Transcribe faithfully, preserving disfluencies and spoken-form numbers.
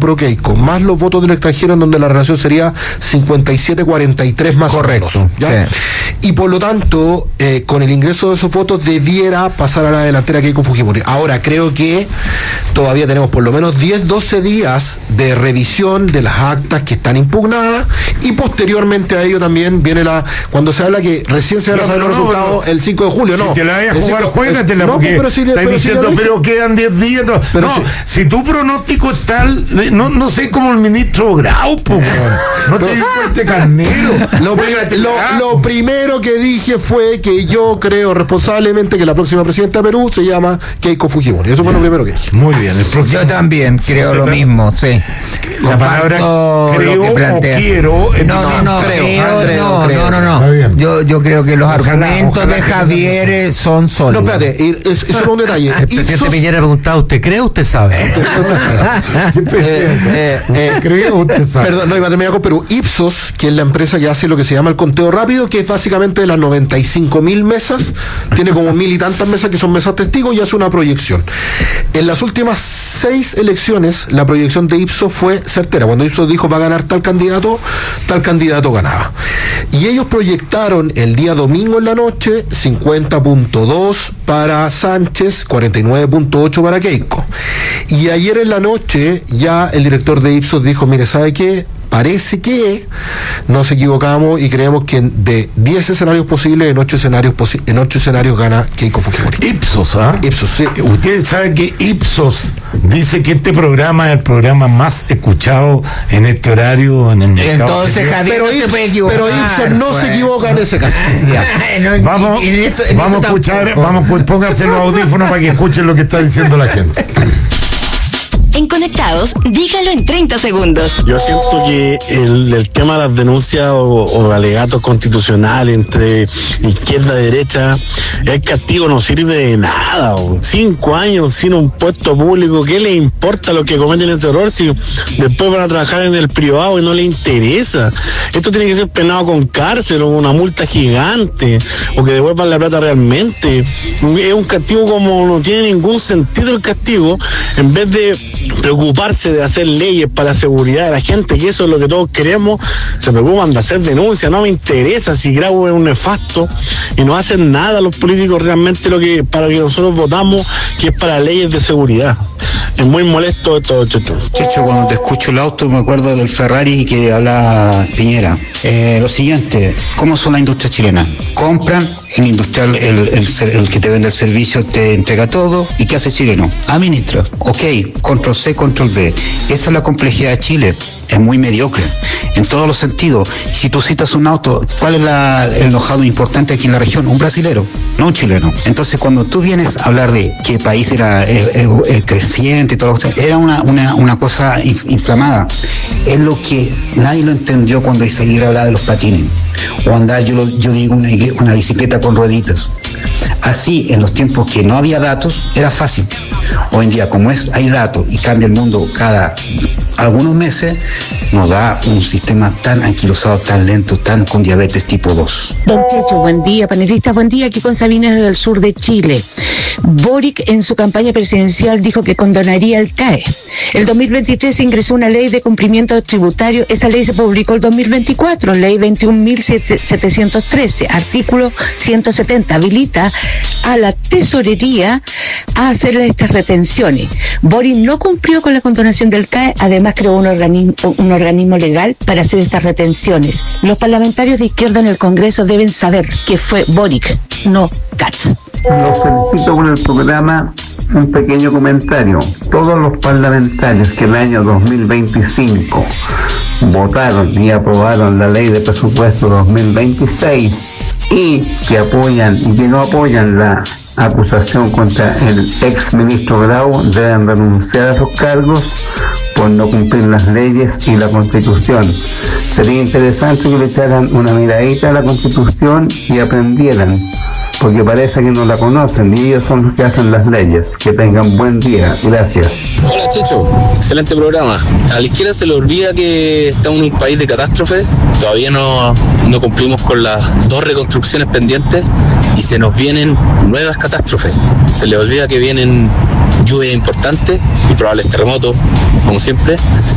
pro Keiko, más los votos del extranjero, en donde la relación sería cincuenta y siete cuarenta y tres más correcto, o menos, ¿ya? Sí. Y por lo tanto, eh, con el ingreso de esos votos debiera pasar a la delantera Keiko Fujimori. Ahora, creo que todavía tenemos por lo menos diez, doce días de revisión de las actas que están impugnadas, y posteriormente a ello también viene la, cuando se habla que recién se van a saber los resultados el cinco de julio, no. Si te la vayas a jugar, cinco, juégatela, no, porque pero si, estás pero diciendo, si pero quedan diez días. No, pero no si, si tu pronóstico es tal, no, no sé, como el ministro Grau, po, no te dijo este carnero. Lo, lo, lo primero que dije fue que yo creo responsablemente que la próxima presidenta de Perú se llama Keiko Fujimori. Eso fue lo primero que dije. Muy bien, el próximo. Yo también creo lo mismo, sí. La palabra creo o quiero. No, no, no, creo, creo, creo, no, creo. no, no, no. Yo, yo creo que los Ojalá, argumentos ojalá de que Javier eh, son sólidos. No, espérate, es, es solo un detalle. El presidente Ipsos, Piñera ha preguntado, ¿usted cree o usted sabe? eh, eh, eh, Creo, usted sabe. Perdón, no, iba a terminar con Perú. Ipsos, que es la empresa que hace lo que se llama el conteo rápido, que es básicamente de las noventa y cinco mil mesas, tiene como mil y tantas mesas que son mesas testigos, y hace una proyección. En las últimas seis elecciones, la proyección de Ipsos fue certera. Cuando Ipsos dijo va a ganar tal candidato, tal candidato ganaba. Y ellos proyectaron el día domingo en la noche cincuenta punto dos para Sánchez, cuarenta y nueve punto ocho para Keiko. Y ayer en la noche ya el director de Ipsos dijo, mire, ¿sabe qué? Parece que nos equivocamos y creemos que de diez escenarios posibles, en ocho escenarios posi- en ocho escenarios gana Keiko Fujimori. Ipsos, ¿ah? Ipsos, sí. Ustedes saben que Ipsos dice que este programa es el programa más escuchado en este horario en el mercado. Entonces Javier Pero, no se Ipsos, puede equivocar. pero Ipsos no pues. se equivoca en ese caso. No, Vamos, y- y en esto- en vamos a esto escuchar, tampoco. vamos, pónganse los audífonos para que escuchen lo que está diciendo la gente. En Conectados, dígalo en treinta segundos. Yo siento que el, el tema de las denuncias o, o alegatos constitucionales entre izquierda y derecha, el castigo no sirve de nada. O. Cinco años sin un puesto público, ¿qué les importa lo que cometen ese error si después van a trabajar en el privado y no les interesa? Esto tiene que ser penado con cárcel o una multa gigante, o que devuelvan la plata realmente. Es un castigo como no tiene ningún sentido el castigo, en vez de preocuparse de hacer leyes para la seguridad de la gente, que eso es lo que todos queremos, se preocupan de hacer denuncias. No me interesa si Grau es un nefasto, y no hacen nada los políticos realmente lo que para lo que nosotros votamos, que es para leyes de seguridad. Es muy molesto esto, Checho. Checho, cuando te escucho el auto me acuerdo del Ferrari que habla Piñera. Eh, lo siguiente, ¿cómo son las industrias chilenas? Compran, el industrial, el, el, el que te vende el servicio te entrega todo, ¿y qué hace chileno? Administra. Ok, control C, control V. Esa es la complejidad de Chile. Es muy mediocre, en todos los sentidos. Si tú citas un auto, ¿cuál es la, el enojado importante aquí en la región? Un brasilero, no un chileno. Entonces, cuando tú vienes a hablar de que el país era eh, eh, eh, creciente y todo, era una, una, una cosa inflamada. Es lo que nadie lo entendió cuando Isaías hablaba de los patines. O andar, yo, lo, yo digo, una, una bicicleta con rueditas. Así, en los tiempos que no había datos, era fácil. Hoy en día, como es, hay datos y cambia el mundo cada algunos meses, nos da un sistema tan anquilosado, tan lento, tan con diabetes tipo dos. Don Checho, buen día. Panelistas, buen día. Aquí con Sabina desde el sur de Chile. Boric en su campaña presidencial dijo que condonaría el C A E. El dos mil veintitrés se ingresó una ley de cumplimiento tributario. Esa ley se publicó el dos mil veinticuatro, ley veintiún mil setecientos trece, artículo ciento setenta, habilita a la tesorería a hacer estas retenciones. Boric no cumplió con la condonación del C A E, además creó un organismo, un organismo legal para hacer estas retenciones. Los parlamentarios de izquierda en el Congreso deben saber que fue Boric, no Katz. Los felicito por el programa. Un pequeño comentario. Todos los parlamentarios que en el año dos mil veinticinco votaron y aprobaron la ley de presupuesto dos mil veintiséis y que apoyan y que no apoyan la acusación contra el ex ministro Grau deben renunciar a sus cargos por no cumplir las leyes y la Constitución. Sería interesante que le echaran una miradita a la Constitución y aprendieran, porque parece que no la conocen y ellos son los que hacen las leyes. Que tengan buen día. Gracias. Hola Checho, excelente programa. A la izquierda se le olvida que estamos en un país de catástrofe, todavía no, no cumplimos con las dos reconstrucciones pendientes y se nos vienen nuevas catástrofes. Se le olvida que vienen lluvias importantes y probables terremotos, como siempre.